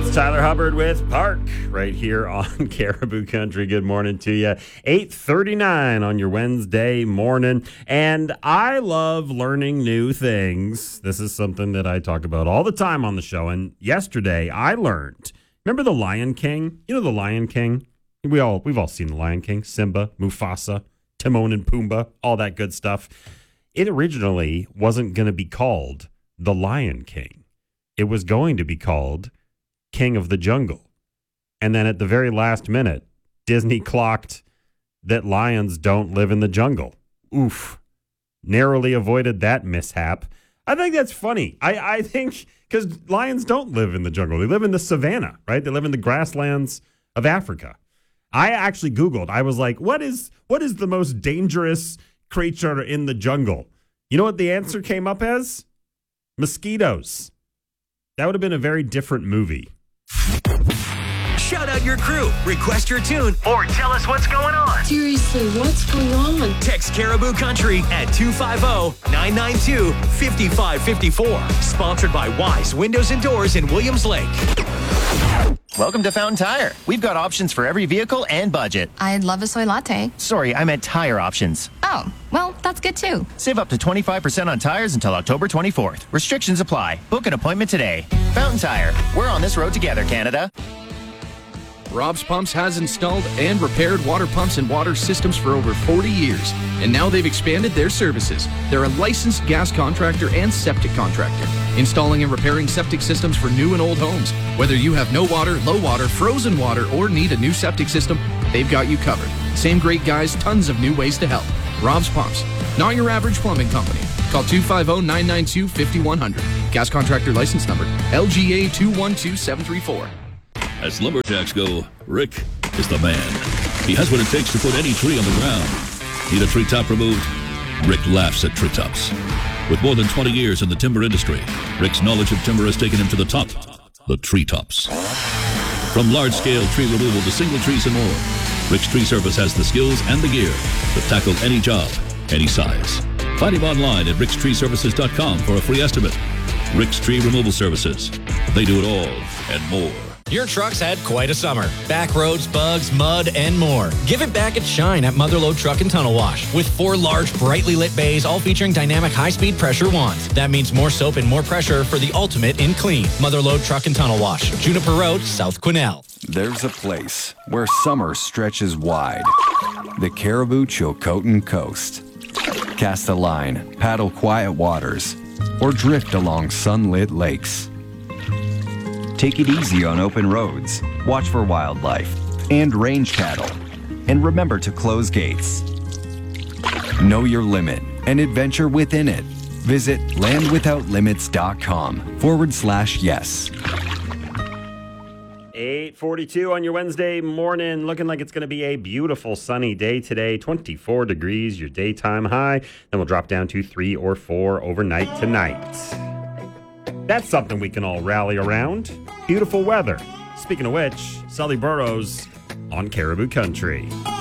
It's Tyler Hubbard with Park right here on Caribou Country. Good morning to you. 8:39 on your Wednesday morning. And I love learning new things. This is something that I talk about all the time on the show. And yesterday I learned, remember the Lion King? You know the Lion King? We've all seen the Lion King. Simba, Mufasa, Timon and Pumbaa, all that good stuff. It originally wasn't going to be called the Lion King. It was going to be called King of the Jungle. And then at the very last minute, Disney clocked that lions don't live in the jungle. Oof. Narrowly avoided that mishap. I think that's funny. I think because lions don't live in the jungle. They live in the savannah, right? They live in the grasslands of Africa. I actually Googled. I was like, what is the most dangerous creature in the jungle? You know what the answer came up as? Mosquitoes. That would have been a very different movie. Shout out your crew, request your tune, or tell us what's going on. Seriously, what's going on? Text Caribou Country at 250-992-5554. Sponsored by Wise Windows and Doors in Williams Lake. Welcome to Fountain Tire. We've got options for every vehicle and budget. I'd love a soy latte. Sorry, I meant tire options. Oh, well, that's good too. Save up to 25% on tires until October 24th. Restrictions apply. Book an appointment today. Fountain Tire. We're on this road together, Canada. Rob's Pumps has installed and repaired water pumps and water systems for over 40 years, and now they've expanded their services. They're a licensed gas contractor and septic contractor, installing and repairing septic systems for new and old homes. Whether you have no water, low water, frozen water, or need a new septic system, they've got you covered. Same great guys, tons of new ways to help. Rob's Pumps, not your average plumbing company. Call 250-992-5100. Gas contractor license number LGA 212734. As lumberjacks go, Rick is the man. He has what it takes to put any tree on the ground. Need a treetop removed? Rick laughs at treetops. With more than 20 years in the timber industry, Rick's knowledge of timber has taken him to the top, the treetops. From large-scale tree removal to single trees and more, Rick's Tree Service has the skills and the gear to tackle any job, any size. Find him online at rickstreeservices.com for a free estimate. Rick's Tree Removal Services. They do it all and more. Your truck's had quite a summer. Back roads, bugs, mud, and more. Give it back its shine at Motherlode Truck and Tunnel Wash. With 4 large, brightly lit bays, all featuring dynamic high-speed pressure wands. That means more soap and more pressure for the ultimate in clean. Motherlode Truck and Tunnel Wash. Juniper Road, South Quesnel. There's a place where summer stretches wide. The Caribou Chilcotin Coast. Cast a line, paddle quiet waters, or drift along sunlit lakes. Take it easy on open roads, watch for wildlife and range cattle, and remember to close gates. Know your limit and adventure within it. Visit landwithoutlimits.com/yes. 8:42 on your Wednesday morning. Looking like it's going to be a beautiful sunny day today. 24 degrees, your daytime high. Then we'll drop down to 3 or 4 overnight tonight. That's something we can all rally around. Beautiful weather. Speaking of which, Sully Burrows on Caribou Country.